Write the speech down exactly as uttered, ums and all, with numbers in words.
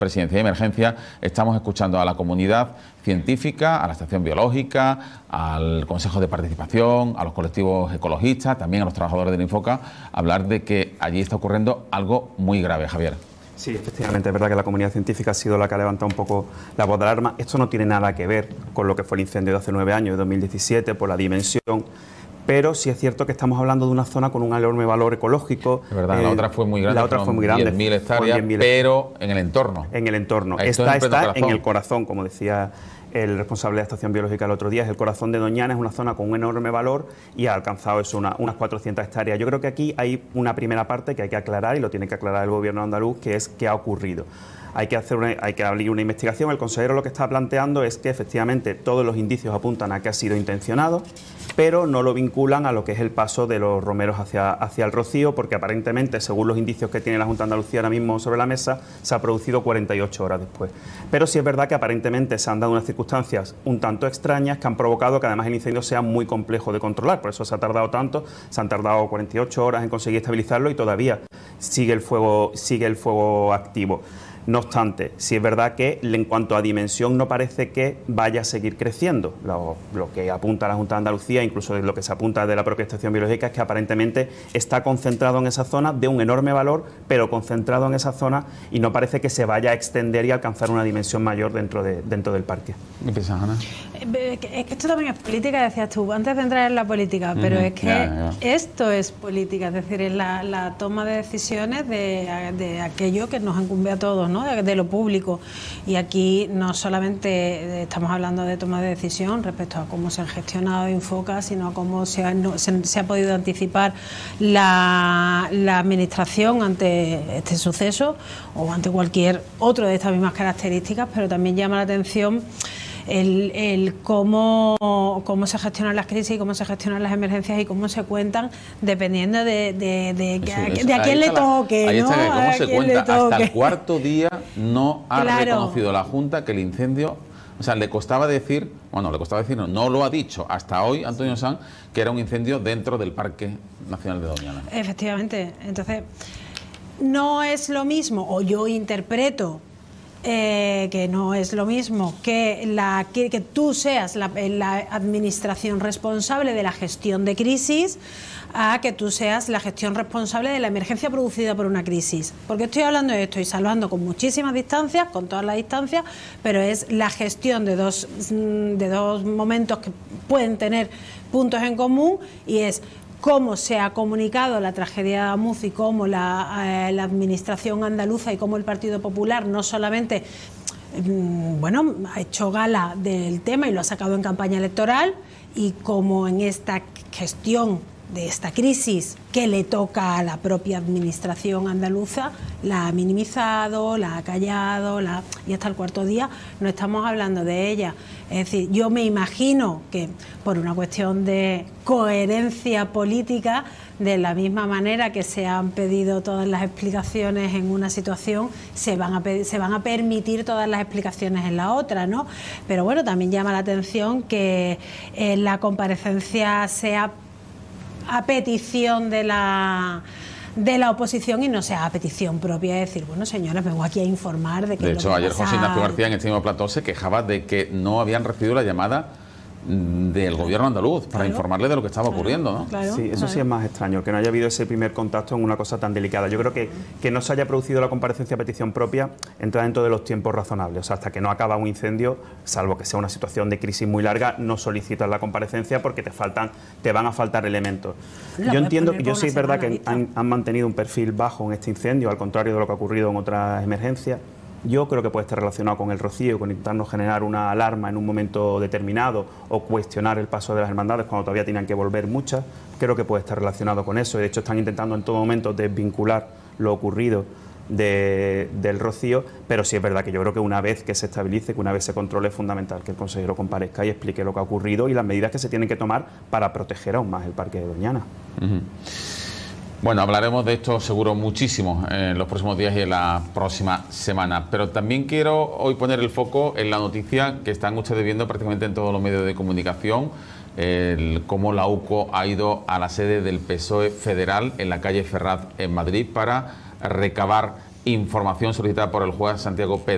Presidencia de Emergencia, estamos escuchando a la comunidad científica, a la estación biológica, al Consejo de Participación, a los colectivos ecologistas, también a los trabajadores del Infoca, hablar de que allí está ocurriendo algo muy grave, Javier. Sí, efectivamente, es verdad que la comunidad científica ha sido la que ha levantado un poco la voz de alarma. Esto no tiene nada que ver con lo que fue el incendio de hace nueve años, de dos mil diecisiete, por la dimensión. Pero sí es cierto que estamos hablando de una zona con un enorme valor ecológico. Es verdad, eh, la otra fue muy grande, la otra fue muy grande, diez mil hectáreas, pero en el entorno. En el entorno. Esto Esta es está corazón. en el corazón, como decía el responsable de la estación biológica el otro día, es el corazón de Doñana, es una zona con un enorme valor y ha alcanzado eso, una, unas cuatrocientas hectáreas. Yo creo que aquí hay una primera parte que hay que aclarar, y lo tiene que aclarar el gobierno andaluz, que es qué ha ocurrido. Hay que, hacer una, hay que abrir una investigación. El consejero lo que está planteando es que efectivamente todos los indicios apuntan a que ha sido intencionado, pero no lo vinculan a lo que es el paso de los romeros hacia, hacia el Rocío, porque aparentemente, según los indicios que tiene la Junta de Andalucía ahora mismo sobre la mesa, se ha producido cuarenta y ocho horas después. Pero sí es verdad que aparentemente se han dado unas circunstancias un tanto extrañas que han provocado que además el incendio sea muy complejo de controlar, por eso se ha tardado tanto, se han tardado cuarenta y ocho horas en conseguir estabilizarlo y todavía sigue el fuego, sigue el fuego activo. No obstante, sí es verdad que en cuanto a dimensión no parece que vaya a seguir creciendo. Lo, lo que apunta la Junta de Andalucía, incluso lo que se apunta de la propia estación biológica, es que aparentemente está concentrado en esa zona de un enorme valor, pero concentrado en esa zona, y no parece que se vaya a extender y alcanzar una dimensión mayor dentro, de, dentro del parque. ¿Qué piensas, Ana? Es que esto también es política, decías tú, antes de entrar en la política, pero uh-huh. es que yeah, yeah. esto es política, es decir, es la, la toma de decisiones de, de aquello que nos incumbe a todos, ¿no? De, de lo público. Y aquí no solamente estamos hablando de toma de decisión respecto a cómo se han gestionado Infoca, sino a cómo se ha, no, se, se ha podido anticipar la, la administración ante este suceso o ante cualquier otro de estas mismas características, pero también llama la atención El, el cómo, cómo se gestionan las crisis y cómo se gestionan las emergencias y cómo se cuentan dependiendo de, de, de, de, sí, de, de a quién le toque. Ahí ¿no? está, cómo a se cuenta. Hasta el cuarto día no ha claro. reconocido la Junta que el incendio, o sea, le costaba decir, bueno, le costaba decir, no, no lo ha dicho hasta hoy Antonio Sanz, que era un incendio dentro del Parque Nacional de Doñana. Efectivamente. Entonces, no es lo mismo, o yo interpreto Eh, que no es lo mismo que, la, que, que tú seas la, la administración responsable de la gestión de crisis a que tú seas la gestión responsable de la emergencia producida por una crisis. Porque estoy hablando de esto y salvando con muchísimas distancias, con todas las distancias, pero es la gestión de dos, de dos momentos que pueden tener puntos en común, y es cómo se ha comunicado la tragedia de Amuz y cómo la, eh, la administración andaluza y cómo el Partido Popular no solamente eh, bueno, ha hecho gala del tema y lo ha sacado en campaña electoral, y cómo en esta gestión de esta crisis que le toca a la propia administración andaluza la ha minimizado, la ha callado, la... y hasta el cuarto día no estamos hablando de ella. Es decir, yo me imagino que por una cuestión de coherencia política, de la misma manera que se han pedido todas las explicaciones en una situación, se van a, se van a permitir todas las explicaciones en la otra, ¿no? Pero bueno, también llama la atención que eh, la comparecencia sea a petición de la de la oposición y no sea a petición propia, de decir, bueno, señores, vengo aquí a informar de que... De hecho, ayer José Ignacio García en este mismo plató se quejaba de que no habían recibido la llamada del gobierno andaluz para claro. informarle de lo que estaba claro, ocurriendo, ¿no? Claro, sí, eso claro. sí es más extraño, que no haya habido ese primer contacto en una cosa tan delicada. Yo creo que que no se haya producido la comparecencia a petición propia entra dentro de los tiempos razonables. O sea, hasta que no acaba un incendio, salvo que sea una situación de crisis muy larga, no solicitas la comparecencia porque te faltan, te van a faltar elementos. La yo entiendo que yo sí es verdad que han, han mantenido un perfil bajo en este incendio, al contrario de lo que ha ocurrido en otras emergencias. Yo creo que puede estar relacionado con el Rocío, con intentarnos generar una alarma en un momento determinado o cuestionar el paso de las hermandades cuando todavía tenían que volver muchas. Creo que puede estar relacionado con eso. De hecho, están intentando en todo momento desvincular lo ocurrido de, del Rocío, pero sí es verdad que yo creo que una vez que se estabilice, que una vez se controle, es fundamental que el consejero comparezca y explique lo que ha ocurrido y las medidas que se tienen que tomar para proteger aún más el Parque de Doñana. Uh-huh. Bueno, hablaremos de esto seguro muchísimo en los próximos días y en la próxima semana, pero también quiero hoy poner el foco en la noticia que están ustedes viendo prácticamente en todos los medios de comunicación, el cómo la U C O ha ido a la sede del P S O E federal en la calle Ferraz en Madrid para recabar información solicitada por el juez Santiago Pedro.